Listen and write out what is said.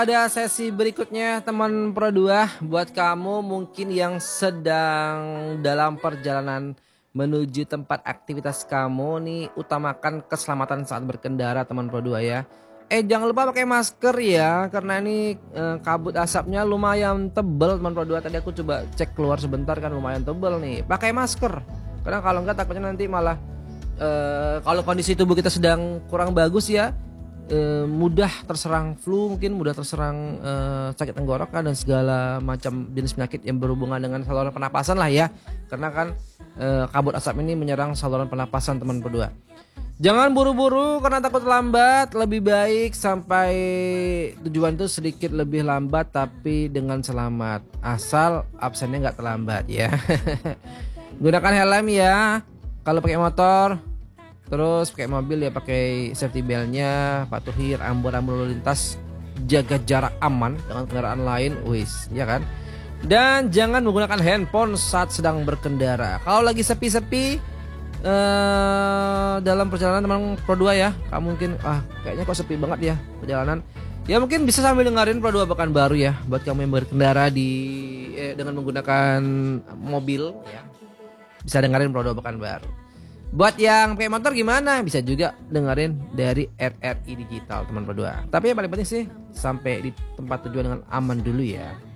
Ada sesi berikutnya teman Pro 2 buat kamu mungkin yang sedang dalam perjalanan menuju tempat aktivitas kamu nih, utamakan keselamatan saat berkendara teman Pro 2 ya. Jangan lupa pakai masker ya karena ini kabut asapnya lumayan tebel teman Pro 2. Tadi aku coba cek keluar sebentar kan lumayan tebel nih. Pakai masker. Karena kalau enggak takutnya nanti malah kalau kondisi tubuh kita sedang kurang bagus ya, mudah terserang flu, mungkin mudah terserang sakit tenggorokan dan segala macam jenis penyakit yang berhubungan dengan saluran pernapasan lah ya. Karena kan kabut asap ini menyerang saluran pernapasan teman berdua. Jangan buru-buru karena takut lambat. Lebih baik sampai tujuan itu sedikit lebih lambat tapi dengan selamat. Asal absennya nggak terlambat ya. Gunakan helm ya kalau pakai motor. Terus pakai mobil ya pakai safety beltnya, patuhi rambu-rambu lalu lintas, jaga jarak aman dengan kendaraan lain, wis, ya kan? Dan jangan menggunakan handphone saat sedang berkendara. Kalau lagi sepi-sepi dalam perjalanan teman Pro 2 ya, kamu mungkin kayaknya kok sepi banget ya perjalanan. Ya mungkin bisa sambil dengerin Pro 2 Pekanbaru ya, buat kamu yang berkendara dengan menggunakan mobil ya. Bisa dengerin Pro 2 Pekanbaru. Buat yang pakai motor gimana? Bisa juga dengerin dari RRI Digital teman berdua. Tapi yang paling penting sih sampai di tempat tujuan dengan aman dulu ya.